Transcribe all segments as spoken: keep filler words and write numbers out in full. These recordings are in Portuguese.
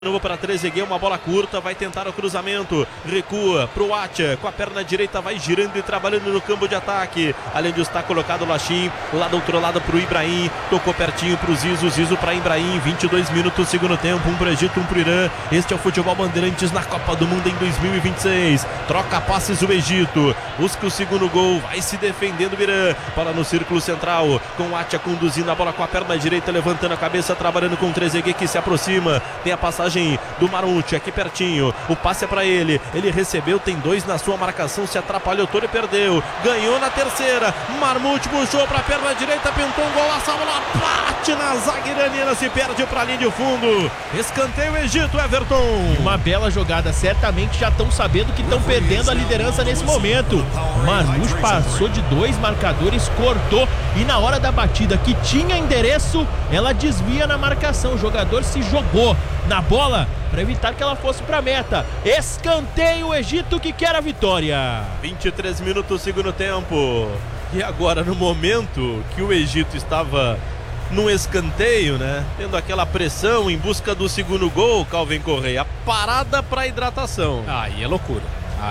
Novo para Trezeguet, uma bola curta, vai tentar o cruzamento, recua pro Atia, com a perna direita vai girando e trabalhando no campo de ataque, além de estar colocado o Lachim, lá do outro lado pro Ibrahim, tocou pertinho pro Zizo, Zizo para Ibrahim, vinte e dois minutos, segundo tempo, um pro Egito, um pro Irã, este é o Futebol Bandeirantes na Copa do Mundo em dois mil e vinte e seis, troca passes o Egito, busca o segundo gol, vai se defendendo o Irã, bola no círculo central, com o Atia conduzindo a bola com a perna direita, levantando a cabeça, trabalhando com o Trezeguet que se aproxima, tem a passagem do Marmuth aqui pertinho, o passe é para ele, ele recebeu, tem dois na sua marcação, se atrapalhou todo e perdeu, ganhou na terceira, Marmuth puxou para a perna direita, pintou um gol, a bola bate na zaga iraniana, se perde para a linha de fundo, escanteio Egito, Everton. Uma bela jogada, certamente já estão sabendo que estão perdendo a liderança nesse momento. Marmuth passou de dois marcadores, cortou e na hora da batida que tinha endereço, ela desvia na marcação, o jogador se jogou na bola para evitar que ela fosse para a meta. Escanteio, o Egito que quer a vitória. vinte e três minutos, segundo tempo. E agora, no momento que o Egito estava num escanteio, né, tendo aquela pressão em busca do segundo gol, Calvin Correia, parada para hidratação. Aí é loucura.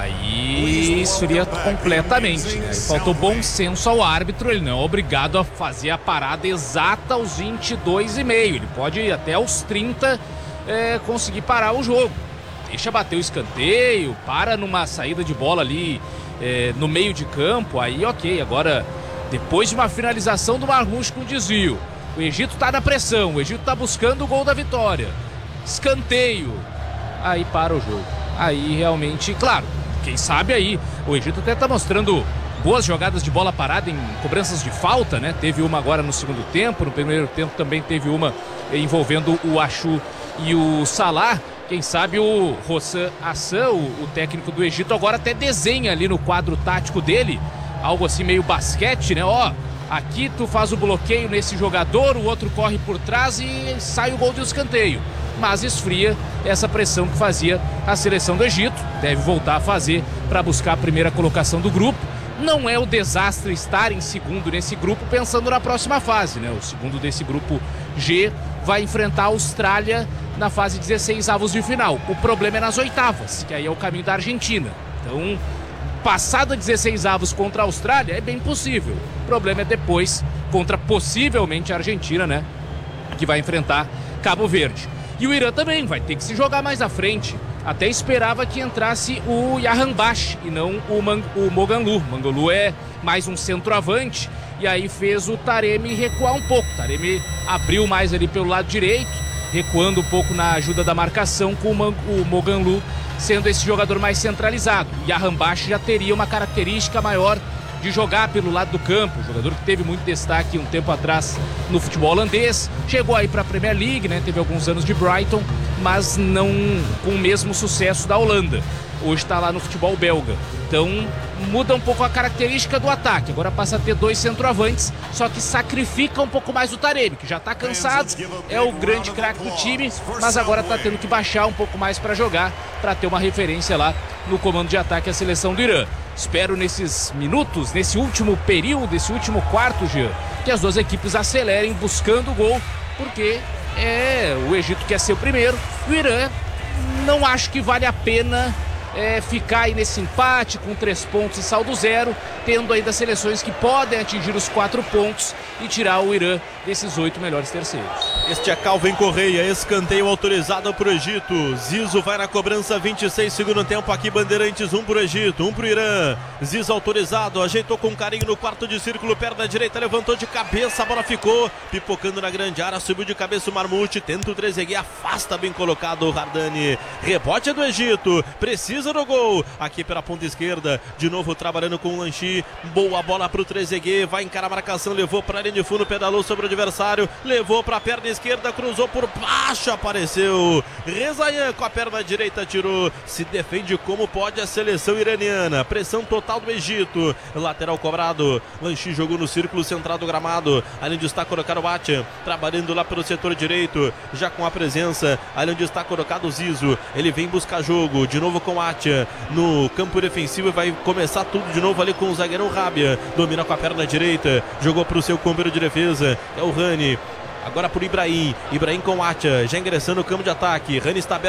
Aí esfria completamente, né? Faltou bom senso ao árbitro, ele não é obrigado a fazer a parada exata aos vinte e dois e meio, ele pode ir até aos trinta é, conseguir parar o jogo. Deixa bater o escanteio, para numa saída de bola ali é, no meio de campo, aí ok. Agora, depois de uma finalização do Marmuth com desvio, o Egito tá na pressão, o Egito tá buscando o gol da vitória, escanteio, aí para o jogo. Aí realmente, claro, quem sabe aí, o Egito até tá mostrando boas jogadas de bola parada em cobranças de falta, né? Teve uma agora no segundo tempo, no primeiro tempo também teve uma envolvendo o Achu e o Salah. Quem sabe o Hossam Hassan, o, o técnico do Egito, agora até desenha ali no quadro tático dele, algo assim meio basquete, né? Ó, aqui tu faz o bloqueio nesse jogador, o outro corre por trás e sai o gol de escanteio. Mas esfria essa pressão que fazia a seleção do Egito, deve voltar a fazer para buscar a primeira colocação do grupo. Não é o desastre estar em segundo nesse grupo pensando na próxima fase, né? O segundo desse grupo G vai enfrentar a Austrália na fase dezesseis avos de final. O problema é nas oitavas, que aí é o caminho da Argentina. Então, passada dezesseis avos contra a Austrália é bem possível. O problema é depois contra possivelmente a Argentina, né? Que vai enfrentar Cabo Verde. E o Irã também vai ter que se jogar mais à frente. Até esperava que entrasse o Jahanbakhsh e não o, Man o Moghanlu. Moghanlu é mais um centroavante e aí fez o Taremi recuar um pouco. Taremi abriu mais ali pelo lado direito, recuando um pouco na ajuda da marcação, com o, Man o Moghanlu sendo esse jogador mais centralizado. O Jahanbakhsh já teria uma característica maior de jogar pelo lado do campo, jogador que teve muito destaque um tempo atrás no futebol holandês, chegou aí para a Premier League, né? Teve alguns anos de Brighton, mas não com o mesmo sucesso da Holanda. Hoje está lá no futebol belga. Então muda um pouco a característica do ataque. Agora passa a ter dois centroavantes, só que sacrifica um pouco mais o Taremi, que já está cansado, é o grande craque do time, mas agora está tendo que baixar um pouco mais para jogar, para ter uma referência lá no comando de ataque à seleção do Irã. Espero nesses minutos, nesse último período, esse último quarto, Jean, que as duas equipes acelerem buscando o gol, porque é, o Egito quer ser o primeiro, o Irã não acho que vale a pena é, ficar aí nesse empate com três pontos e saldo zero, tendo ainda seleções que podem atingir os quatro pontos e tirar o Irã desses oito melhores terceiros. Este é Calvin Correia, escanteio autorizado para o Egito. Zizo vai na cobrança, vinte e seis, segundo tempo aqui, Bandeirantes, um para o Egito, um para o Irã. Zizo autorizado, ajeitou com carinho no quarto de círculo, perna direita, levantou de cabeça, a bola ficou pipocando na grande área, subiu de cabeça o Marmuth, tenta o Trezeguet, afasta, bem colocado o Hardani. Rebote é do Egito, precisa do gol, aqui pela ponta esquerda, de novo trabalhando com o Lanchi, boa bola para o Trezeguet, vai encarar a marcação, levou para a linha de fundo, pedalou sobre o adversário, levou para a perna esquerda, cruzou por baixo, apareceu Rezaian com a perna direita, tirou, se defende como pode a seleção iraniana, pressão total do Egito, lateral cobrado, Lanchi jogou no círculo central do gramado, além de estar colocado o Atia, trabalhando lá pelo setor direito, já com a presença, além de estar colocado o Zizo, ele vem buscar jogo, de novo com o Atia, no campo defensivo e vai começar tudo de novo ali com o zagueirão Rabia, domina com a perna direita, jogou para o seu companheiro de defesa, é o Rani, Agora por Ibrahim. Ibrahim com Atia. Já ingressando no campo de ataque. Rani está aberto.